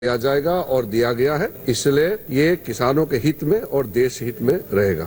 दिया जाएगा और दिया गया है, इसलिए ये किसानों के हित में और देश हित में रहेगा।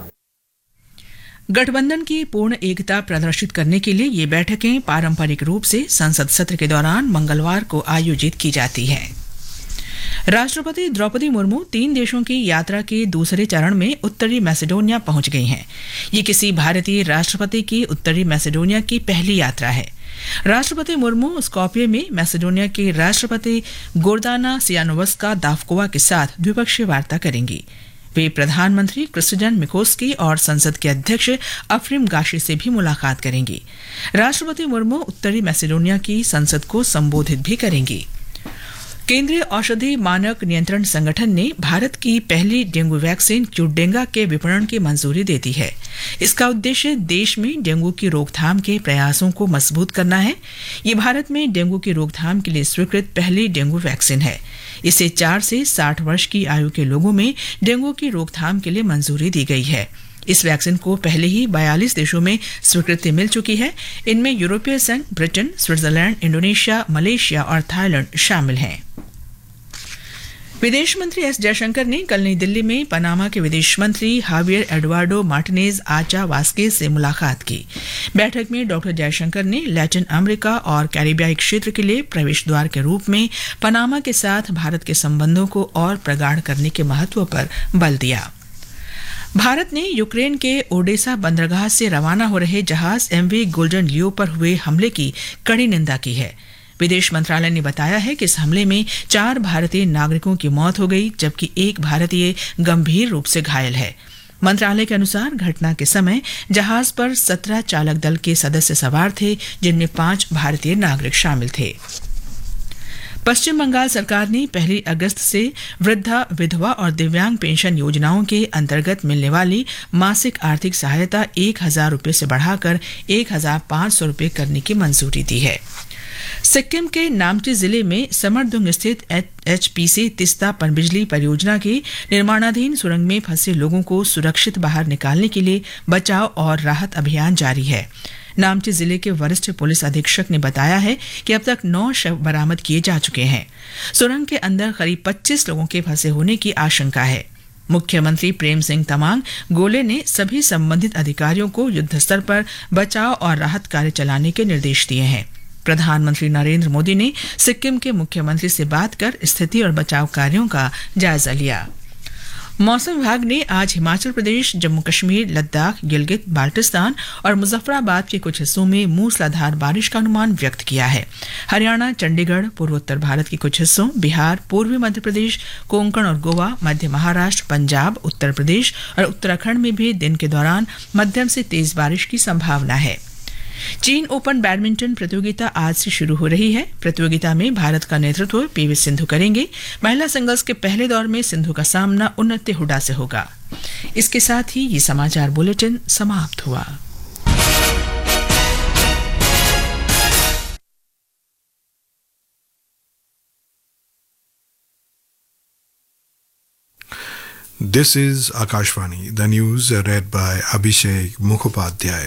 गठबंधन की पूर्ण एकता प्रदर्शित करने के लिए ये बैठकें पारंपरिक रूप से संसद सत्र के दौरान मंगलवार को आयोजित की जाती हैं। राष्ट्रपति द्रौपदी मुर्मू 3 देशों की यात्रा के दूसरे चरण में उत्तरी मैसेडोनिया पहुंच गई हैं। ये किसी भारतीय राष्ट्रपति की उत्तरी मैसेडोनिया की पहली यात्रा है। राष्ट्रपति मुर्मू स्कॉपिये में मैसेडोनिया के राष्ट्रपति गोर्दाना सियानोवस्का दाफकोवा के साथ द्विपक्षीय वार्ता करेंगी। वे प्रधानमंत्री क्रिस्टोजन मिकोस्की और संसद के अध्यक्ष अफरीम गाशी से भी मुलाकात करेंगी। राष्ट्रपति मुर्मू उत्तरी मैसेडोनिया की संसद को संबोधित भी करेंगी। केंद्रीय औषधि मानक नियंत्रण संगठन ने भारत की पहली डेंगू वैक्सीन क्यूडेंगा के विपणन की मंजूरी दे दी है। इसका उद्देश्य देश में डेंगू की रोकथाम के प्रयासों को मजबूत करना है। ये भारत में डेंगू की रोकथाम के लिए स्वीकृत पहली डेंगू वैक्सीन है। इसे 4 से 60 वर्ष की आयु के लोगों में डेंगू की रोकथाम के लिए मंजूरी दी गई है। इस वैक्सीन को पहले ही 42 देशों में स्वीकृति मिल चुकी है। इनमें यूरोपीय संघ, ब्रिटेन, स्विट्जरलैंड, इंडोनेशिया, मलेशिया और थाईलैंड शामिल हैं। विदेश मंत्री एस जयशंकर ने कल नई दिल्ली में पनामा के विदेश मंत्री हावियर एडुआर्डो मार्टिनेज आचा वास्केज से मुलाकात की। बैठक में डॉक्टर जयशंकर ने लैटिन अमेरिका और कैरिबियाई क्षेत्र के लिए प्रवेश द्वार के रूप में पनामा के साथ भारत के संबंधों को और प्रगाढ़ करने के महत्व पर बल दिया। भारत ने यूक्रेन के ओडेसा बंदरगाह से रवाना हो रहे जहाज एमवी गोल्डन लियो पर हुए हमले की कड़ी निंदा की है। विदेश मंत्रालय ने बताया है कि इस हमले में 4 भारतीय नागरिकों की मौत हो गई, जबकि 1 भारतीय गंभीर रूप से घायल है। मंत्रालय के अनुसार घटना के समय जहाज पर 17 चालक दल के सदस्य सवार थे, जिनमें 5 भारतीय नागरिक शामिल थे। पश्चिम बंगाल सरकार ने 1 अगस्त से वृद्धा, विधवा और दिव्यांग पेंशन योजनाओं के अंतर्गत मिलने वाली मासिक आर्थिक सहायता 1,000 रुपये से बढ़ाकर 1,500 रुपये करने की मंजूरी दी है। सिक्किम के नामची जिले में समरदुंग स्थित एचपीसी तिस्ता पनबिजली परियोजना के निर्माणाधीन सुरंग में फंसे लोगों को सुरक्षित बाहर निकालने के लिए बचाव और राहत अभियान जारी है। नामची जिले के वरिष्ठ पुलिस अधीक्षक ने बताया है कि अब तक 9 शव बरामद किए जा चुके हैं। सुरंग के अंदर करीब 25 लोगों के फंसे होने की आशंका है। मुख्यमंत्री प्रेम सिंह तमांग गोले ने सभी संबंधित अधिकारियों को युद्ध स्तर पर बचाव और राहत कार्य चलाने के निर्देश दिए हैं। प्रधानमंत्री नरेंद्र मोदी ने सिक्किम के मुख्यमंत्री से बात कर स्थिति और बचाव कार्यों का जायजा लिया। मौसम विभाग ने आज हिमाचल प्रदेश, जम्मू कश्मीर, लद्दाख, गिलगित बाल्टिस्तान और मुजफ्फराबाद के कुछ हिस्सों में मूसलाधार बारिश का अनुमान व्यक्त किया है। हरियाणा, चंडीगढ़, पूर्वोत्तर भारत के कुछ हिस्सों, बिहार, पूर्वी मध्य प्रदेश, कोंकण और गोवा, मध्य महाराष्ट्र, पंजाब, उत्तर प्रदेश और उत्तराखंड में भी दिन के दौरान मध्यम से तेज बारिश की संभावना है। चीन ओपन बैडमिंटन प्रतियोगिता आज से शुरू हो रही है। प्रतियोगिता में भारत का नेतृत्व पीवी सिंधु करेंगे। महिला सिंगल्स के पहले दौर में सिंधु का सामना उन्नति हुडा से होगा। इसके साथ ही ये समाचार बुलेटिन समाप्त हुआ। This is Akashvani, the news read by Abhishek Mukhopadhyay.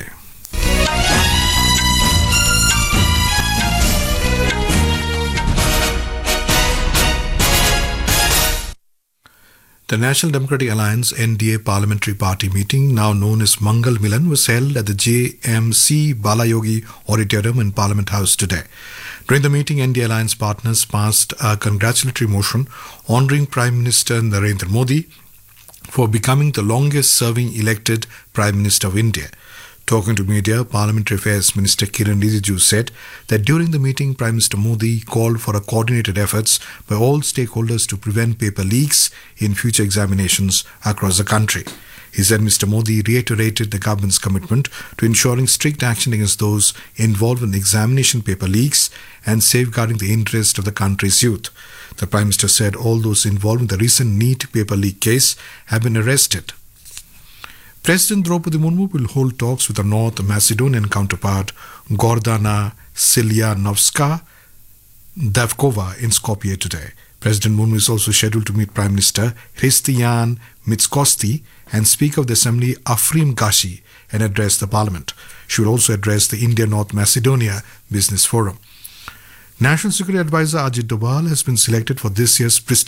The National Democratic Alliance NDA Parliamentary Party meeting, now known as Mangal Milan, was held at the JMC Balayogi Auditorium in Parliament House today. During the meeting, NDA Alliance partners passed a congratulatory motion honouring Prime Minister Narendra Modi for becoming the longest-serving elected Prime Minister of India. Talking to media, Parliamentary Affairs Minister Kiran Rijiju said that during the meeting, Prime Minister Modi called for a coordinated efforts by all stakeholders to prevent paper leaks in future examinations across the country. He said Mr. Modi reiterated the government's commitment to ensuring strict action against those involved in examination paper leaks and safeguarding the interest of the country's youth. The Prime Minister said all those involved in the recent NEET paper leak case have been arrested. President Draupadi Murmu will hold talks with her North Macedonian counterpart Gordana Siljanovska Davkova in Skopje today. President Murmu is also scheduled to meet Prime Minister Hristiyan Mitskosti and Speaker of the Assembly Afrim Gashi and address the Parliament. She will also address the India-North Macedonia Business Forum. National Security Advisor Ajit Doval has been selected for this year's prestigious